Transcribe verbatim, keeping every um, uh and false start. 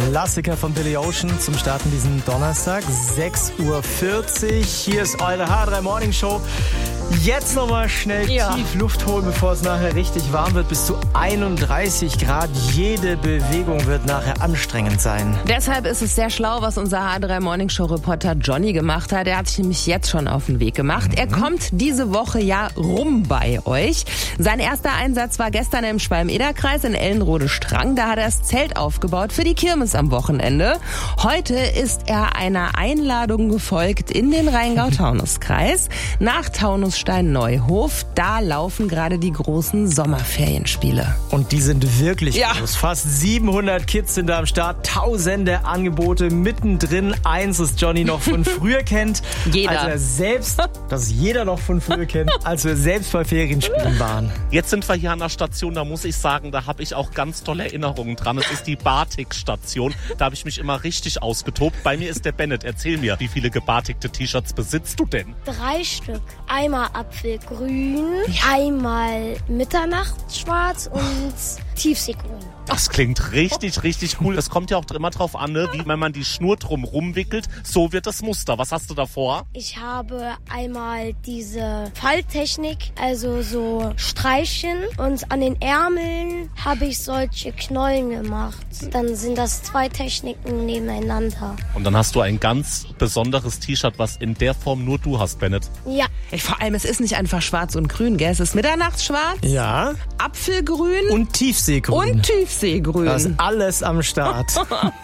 Klassiker von Billy Ocean zum Starten diesen Donnerstag, sechs Uhr vierzig. Hier ist eure H drei Morning Show. Jetzt nochmal schnell Ja. tief Luft holen, bevor es nachher richtig warm wird. Bis zu einunddreißig Grad. Jede Bewegung wird nachher anstrengend sein. Deshalb ist es sehr schlau, was unser H drei Morning Show Reporter Johnny gemacht hat. Er hat sich nämlich jetzt schon auf den Weg gemacht. Er kommt diese Woche ja rum bei euch. Sein erster Einsatz war gestern im Schwalm-Eder-Kreis in Ellenrode-Strang. Da hat er das Zelt aufgebaut für die Kirmes am Wochenende. Heute ist er einer Einladung gefolgt in den Rheingau-Taunus-Kreis nach Taunusstein-Neuhof. Da laufen gerade die großen Sommerferienspiele. Und die sind wirklich Ja. groß. Fast siebenhundert Kids sind da am Start. Tausende Angebote mittendrin. Eins, das Johnny noch von früher kennt. Jeder. Als er selbst, das jeder noch von früher kennt, als wir selbst bei Ferienspielen waren. Jetzt sind wir hier an der Station, da muss ich sagen, da habe ich auch ganz tolle Erinnerungen dran. Es ist die Batik-Station. Da habe ich mich immer richtig ausgetobt. Bei mir ist der Bennett. Erzähl mir, wie viele gebatikte T-Shirts besitzt du denn? Drei Stück. Einmal Apfelgrün, einmal Mitternachtsschwarz und Tiefseegrün. Das klingt richtig, richtig cool. Das kommt ja auch immer drauf an, ne? Wie wenn man die Schnur drum rumwickelt, so wird das Muster. Was hast du davor? Ich habe einmal diese Falttechnik, also so Streichen, und an den Ärmeln habe ich solche Knollen gemacht. Dann sind das zwei Techniken nebeneinander. Und dann hast du ein ganz besonderes T-Shirt, was in der Form nur du hast, Bennett. Ja, Vor allem, es ist nicht einfach schwarz und grün, gell? Es ist Mitternachtsschwarz, Ja. Apfelgrün Und Tiefseegrün. und Tiefseegrün. Da ist alles am Start.